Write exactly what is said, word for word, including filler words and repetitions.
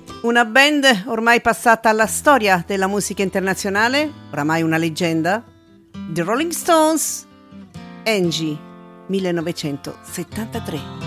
Una band ormai passata alla storia della musica internazionale, oramai una leggenda, The Rolling Stones, Angie, millenovecentosettantatré.